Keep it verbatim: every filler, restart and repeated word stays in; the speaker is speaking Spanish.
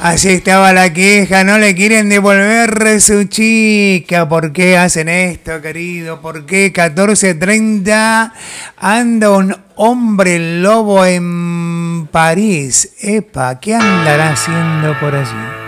Así estaba la queja, no le quieren devolver su chica. ¿Por qué hacen esto, querido? ¿Por qué catorce treinta anda un hombre lobo en París? Epa, ¿qué andará haciendo por allí?